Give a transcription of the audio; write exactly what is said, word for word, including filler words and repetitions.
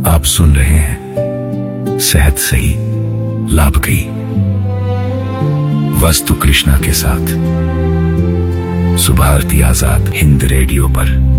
आप सुन रहे हैं सेहत सही लाभ गई वस्तु कृष्णा के साथ सुभारती आजाद हिंद रेडियो पर।